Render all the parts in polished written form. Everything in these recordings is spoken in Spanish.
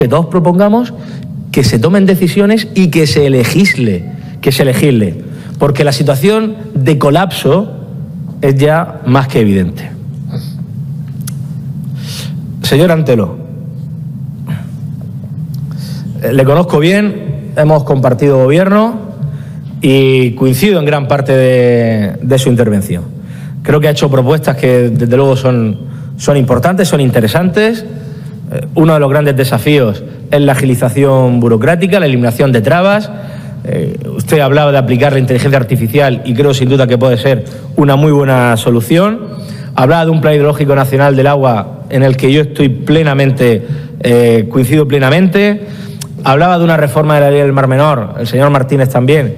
que todos propongamos, que se tomen decisiones y que se legisle, porque la situación de colapso es ya más que evidente. Señor Antelo, le conozco bien, hemos compartido gobierno y coincido en gran parte de su intervención. Creo que ha hecho propuestas que desde luego son importantes, son interesantes. Uno de los grandes desafíos es la agilización burocrática, la eliminación de trabas. Usted hablaba de aplicar la inteligencia artificial y creo sin duda que puede ser una muy buena solución. Hablaba de un plan hidrológico nacional del agua en el que yo estoy coincido plenamente. Hablaba de una reforma de la ley del Mar Menor, el señor Martínez también.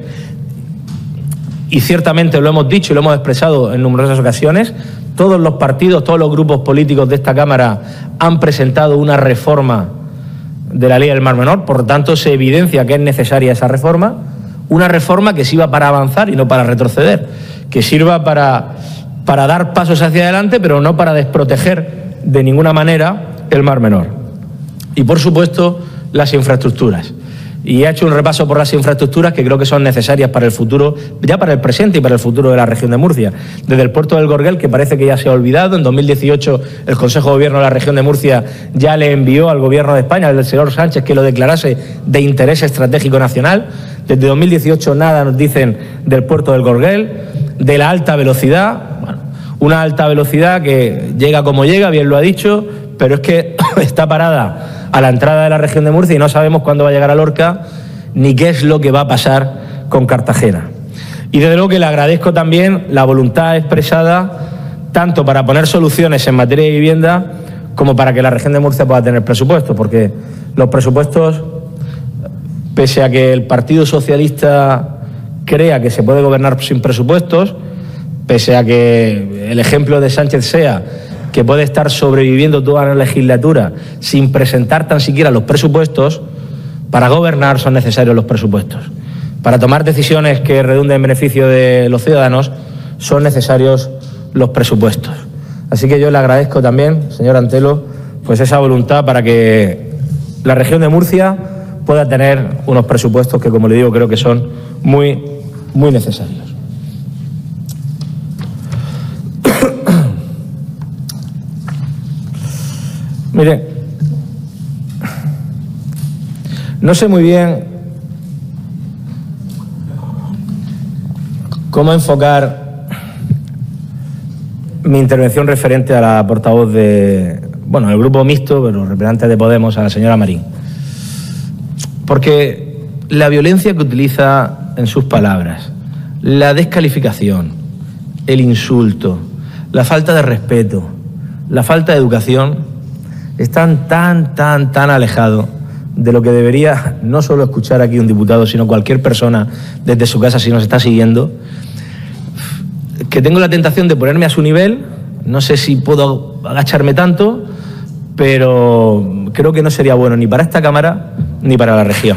Y ciertamente lo hemos dicho y lo hemos expresado en numerosas ocasiones. Todos los partidos, todos los grupos políticos de esta Cámara han presentado una reforma de la ley del Mar Menor, por lo tanto se evidencia que es necesaria esa reforma, una reforma que sirva para avanzar y no para retroceder, que sirva para dar pasos hacia adelante, pero no para desproteger de ninguna manera el Mar Menor. Y por supuesto, las infraestructuras. Y he hecho un repaso por las infraestructuras que creo que son necesarias para el futuro, ya para el presente y para el futuro de la región de Murcia. Desde el puerto del Gorguel, que parece que ya se ha olvidado, en 2018 el Consejo de Gobierno de la región de Murcia ya le envió al Gobierno de España, al del señor Sánchez, que lo declarase de interés estratégico nacional. Desde 2018 nada nos dicen del puerto del Gorguel, de la alta velocidad. Bueno, una alta velocidad que llega como llega, bien lo ha dicho, pero es que está parada a la entrada de la región de Murcia y no sabemos cuándo va a llegar a Lorca ni qué es lo que va a pasar con Cartagena. Y desde luego que le agradezco también la voluntad expresada tanto para poner soluciones en materia de vivienda como para que la región de Murcia pueda tener presupuestos, porque los presupuestos, pese a que el Partido Socialista crea que se puede gobernar sin presupuestos, pese a que el ejemplo de Sánchez sea que puede estar sobreviviendo toda la legislatura sin presentar tan siquiera los presupuestos, para gobernar son necesarios los presupuestos. Para tomar decisiones que redunden en beneficio de los ciudadanos son necesarios los presupuestos. Así que yo le agradezco también, señor Antelo, pues esa voluntad para que la región de Murcia pueda tener unos presupuestos que, como le digo, creo que son muy, muy necesarios. Mire, no sé muy bien cómo enfocar mi intervención referente a la portavoz del grupo mixto, pero representante de Podemos, a la señora Marín. Porque la violencia que utiliza en sus palabras, la descalificación, el insulto, la falta de respeto, la falta de educación, están tan alejados de lo que debería no solo escuchar aquí un diputado, sino cualquier persona desde su casa si nos está siguiendo, que tengo la tentación de ponerme a su nivel. No sé si puedo agacharme tanto, pero creo que no sería bueno ni para esta Cámara ni para la región.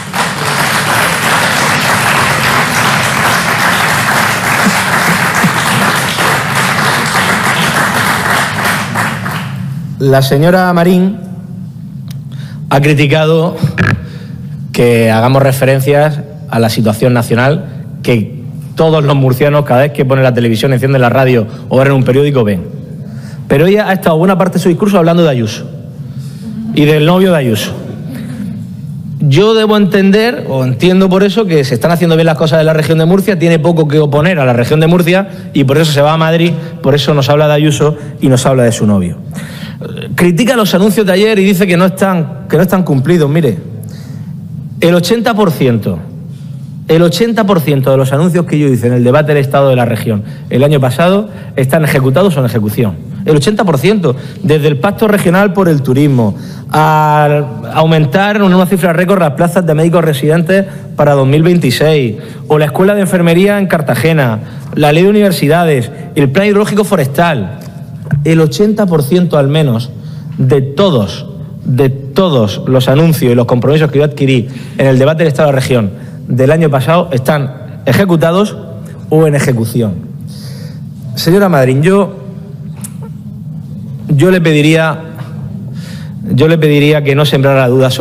La señora Marín ha criticado que hagamos referencias a la situación nacional que todos los murcianos, cada vez que ponen la televisión, encienden la radio o ven un periódico, ven. Pero ella ha estado buena parte de su discurso hablando de Ayuso y del novio de Ayuso. Yo debo entender, o entiendo por eso, que se están haciendo bien las cosas en la región de Murcia, tiene poco que oponer a la región de Murcia y por eso se va a Madrid, por eso nos habla de Ayuso y nos habla de su novio. Critica los anuncios de ayer y dice que no están cumplidos. Mire, el 80% de los anuncios que yo hice en el debate del Estado de la región el año pasado están ejecutados o en ejecución. El 80%, desde el Pacto Regional por el Turismo, a aumentar en una cifra récord las plazas de médicos residentes para 2026, o la Escuela de Enfermería en Cartagena, la Ley de Universidades, el Plan Hidrológico Forestal. El 80% al menos de todos los anuncios y los compromisos que yo adquirí en el debate del Estado de la región del año pasado están ejecutados o en ejecución. Señora Madrín, yo le pediría yo le pediría que no sembrara dudas